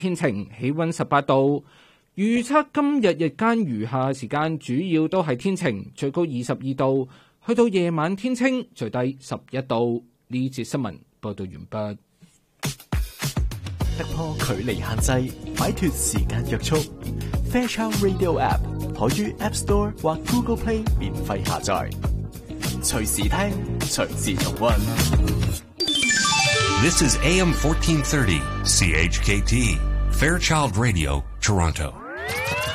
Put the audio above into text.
天晴，氣溫18度。預測今日日間餘下時間主要都係天晴，最高22度，去到夜晚天清，最低11度。呢節新聞報道完畢。 突破距離限制，擺脫時間約束。Fairchild Radio App 可於 App Store 或 Google Play 免費下載，隨時聽，隨時重溫。 This is AM 1430 CHKT Fairchild Radio, Toronto.